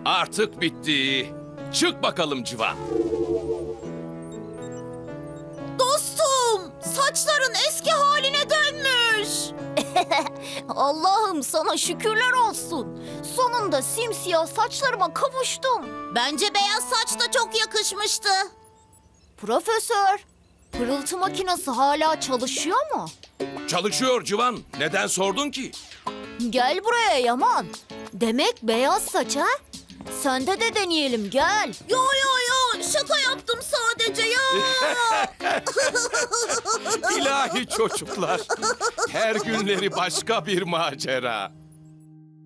Artık bitti. Çık bakalım Civan. Dostum, saçların eski haline dönmüş. Allah'ım sana şükürler olsun. Sonunda simsiyah saçlarıma kavuştum. Bence beyaz saç da çok yakışmıştı. Profesör, pırıltı makinesi hala çalışıyor mu? Çalışıyor Civan. Neden sordun ki? Gel buraya Yaman. Demek beyaz saç ha? Sende de deneyelim gel. Yo, şaka yaptım sadece ya. İlahi çocuklar. Her günleri başka bir macera.